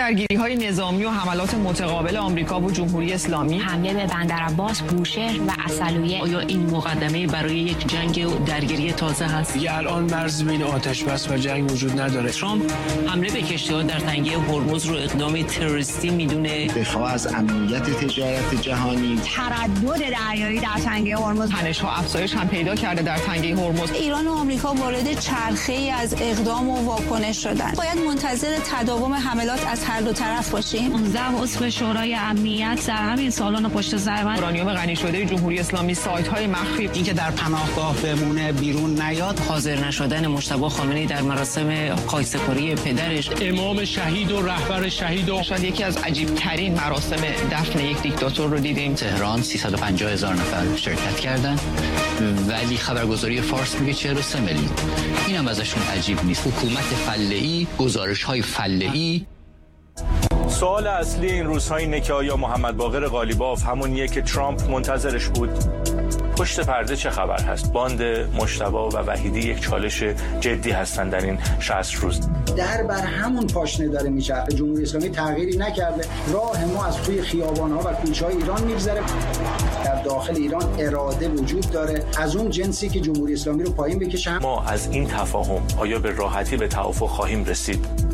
درگیری‌های نظامی و حملات متقابل آمریکا و جمهوری اسلامی، حمله به بندرعباس، بوشهر و عسلویه. آیا این مقدمه برای یک جنگ و درگیری تازه هست؟ دیگه الان مرز بین آتش‌بس و جنگ وجود نداره. ترامپ حمله به کشتی‌ها در تنگه هرمز رو اقدام تروریستی میدونه. دفاع از امنیت تجارت جهانی، تردد دریایی در تنگه هرمز، تنش‌ها افزایش هم پیدا کرده در تنگه هرمز. ایران و آمریکا وارد چرخه‌ای از اقدام و واکنش شدن. باید منتظر تداوم حملات از هر دو طرف باشیم. 19 عضو شورای امنیت در همین سالن پشت سر من. اورانیوم غنی شده جمهوری اسلامی، سایت‌های مخفی، اینکه در پناهگاه بمونه بیرون نیاد، حاضر نشدن مجتبی خامنه‌ای در مراسم خاکسپاری پدرش، امام شهید و رهبر شهید و شاید یکی از عجیب‌ترین مراسم دفن یک دیکتاتور رو دیدیم. تهران 350,000 نفر شرکت کردن، ولی خبرگزاری فارس میگه 43 میلیون. اینم ازشون عجیب نیست. حکومت فله‌ای، گزارش‌های فله‌ای. سوال اصلی این روزها اینه که آیا محمد باقر قالیباف همونیه که ترامپ منتظرش بود؟ پشت پرده چه خبر هست؟ باند مجتبی و وحیدی یک چالش جدی هستن در این 60 روز. در بر همون پاشنه داره میچرخه. جمهوری اسلامی تغییری نکرده. راه ما از توی خیابان‌ها و کوچه‌های ایران میگذره. در داخل ایران اراده وجود داره از اون جنسی که جمهوری اسلامی رو پایین بکشه. ما از این تفاهم آیا به راحتی به توافق خواهیم رسید؟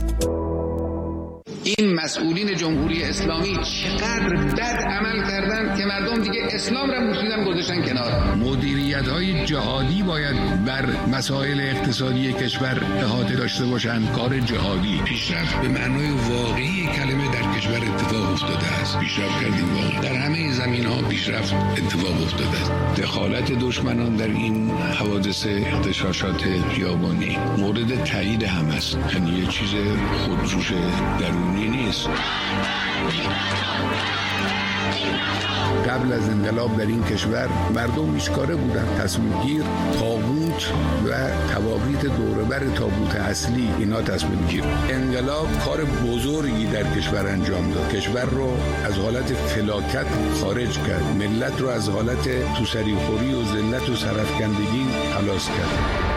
این مسئولین جمهوری اسلامی چقدر بد عمل کردن که مردم دیگه اسلام را مسلم گذاشتن کنار. مدیریت‌های جهادی باید بر مسائل اقتصادی کشور احاطه داشته باشند. کار جهادی پیشرفت به معنای واقعی کلمه در کشور اتفاق افتاده است. پیشرفت کردیم واقعا در همه زمین‌ها پیشرفت اتفاق افتاده است. دخالت دشمنان در این حوادث اغتشاشات خیابانی مورد تایید هم است. یعنی یه چیز خودجوش درونی نیست. قبل از انقلاب در این کشور مردم میشکاره بودن. تصمیم گیر، تابوت و تواقیت دوربر تابوت اصلی اینا تصمیم گیر. انقلاب کار بزرگی در کشور انجام داد. کشور رو از حالت فلاکت خارج کرد. ملت رو از حالت توسری خوری و ذلت و سرفکندگی خلاص کرد.